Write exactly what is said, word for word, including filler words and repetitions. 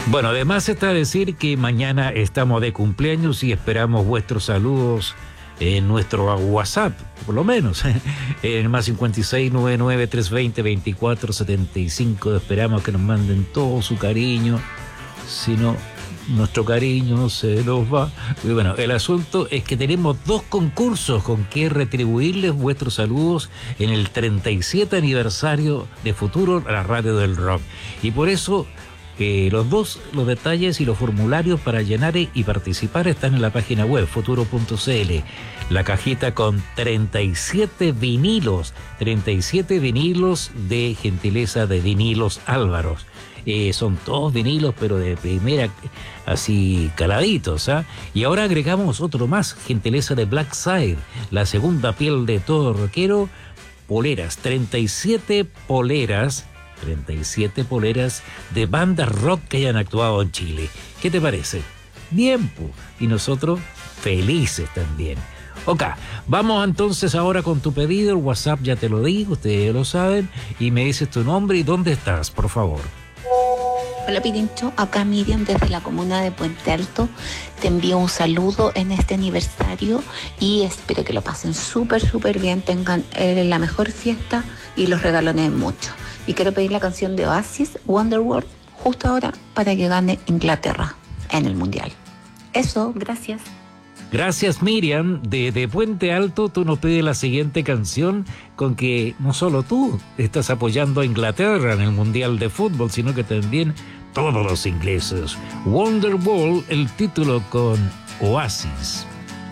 Bueno, además está decir que mañana estamos de cumpleaños y esperamos vuestros saludos en nuestro WhatsApp, por lo menos, en el más cincuenta y seis, noventa y nueve, trescientos veinte, veinticuatro setenta y cinco. Esperamos que nos manden todo su cariño, si no, nuestro cariño se nos va. Y bueno, el asunto es que tenemos dos concursos con que retribuirles vuestros saludos en el treinta y siete aniversario de Futuro, la radio del rock. Y por eso... Eh, los dos, los detalles y los formularios para llenar y participar están en la página web futuro punto c l. La cajita con treinta y siete vinilos, treinta y siete vinilos de gentileza de Vinilos Álvaros. Eh, son todos vinilos, pero de primera, así caladitos, ¿ah? Y ahora agregamos otro más, gentileza de Black Side, la segunda piel de todo rockero, poleras, treinta y siete poleras, treinta y siete poleras de bandas rock que hayan actuado en Chile. ¿Qué te parece? Bien, pues. Y nosotros felices también. Ok, vamos entonces ahora con tu pedido. El WhatsApp ya te lo digo, ustedes ya lo saben. Y me dices tu nombre y dónde estás, por favor. Hola Pirincho, acá Miriam desde la comuna de Puente Alto. Te envío un saludo en este aniversario y espero que lo pasen súper, súper bien. Tengan eh, la mejor fiesta y los regalones mucho. Y quiero pedir la canción de Oasis, Wonderworld, justo ahora para que gane Inglaterra en el Mundial. Eso, gracias. Gracias, Miriam. De, de Puente Alto, tú nos pides la siguiente canción con que no solo tú estás apoyando a Inglaterra en el Mundial de Fútbol, sino que también todos los ingleses. Wonderwall, el título con Oasis.